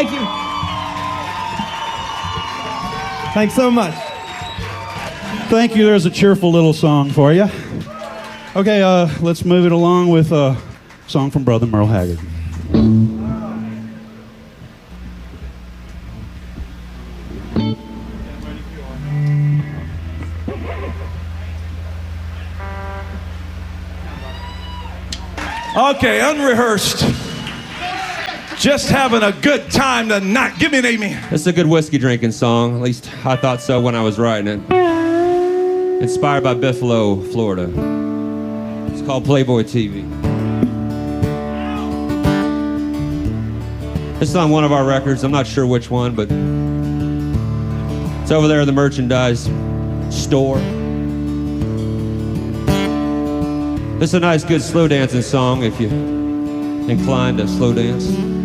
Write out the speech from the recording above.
Thank you. Thanks so much. Thank you. There's a cheerful little song for you. Okay, let's move it along with a song from Brother Merle Haggard. Okay, unrehearsed. Just having a good time tonight. Give me an amen. It's a good whiskey drinking song. At least I thought so when I was writing it. Inspired by Buffalo, Florida. It's called Playboy TV. It's on one of our records. I'm not sure which one, but it's over there in the merchandise store. It's a nice, good slow dancing song if you're inclined to slow dance.